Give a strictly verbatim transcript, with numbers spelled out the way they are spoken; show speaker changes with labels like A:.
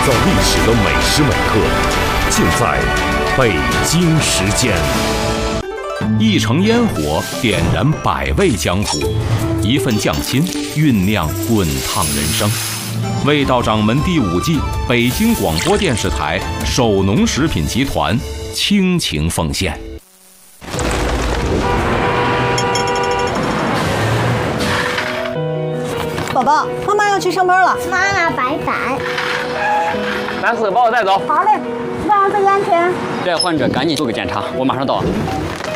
A: 造历史的每时每刻，尽在北京时间。一城烟火点燃百味江湖，一份匠心酝酿滚烫人生。味道掌门第五季，北京广播电视台首农食品集团倾情奉献。
B: 宝宝，妈妈要去上班了。
C: 妈妈，拜拜。
D: 男士，把我带走。
C: 好嘞，注意安全。
E: 带患者赶紧做个检查，我马上到。